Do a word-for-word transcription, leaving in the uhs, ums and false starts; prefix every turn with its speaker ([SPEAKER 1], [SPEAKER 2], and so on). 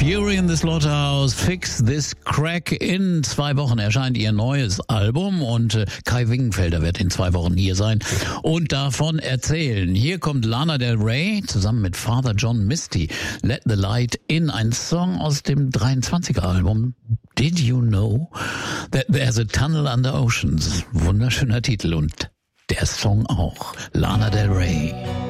[SPEAKER 1] Fury in the Slaughterhouse, Fix This Crack. In zwei Wochen erscheint ihr neues Album und äh, Kai Wingenfelder wird in zwei Wochen hier sein und davon erzählen. Hier kommt Lana Del Rey zusammen mit Father John Misty. Let the Light In, ein Song aus dem dreiundzwanziger Album. Did you know that there's a tunnel under oceans? Wunderschöner Titel und der Song auch. Lana Del Rey.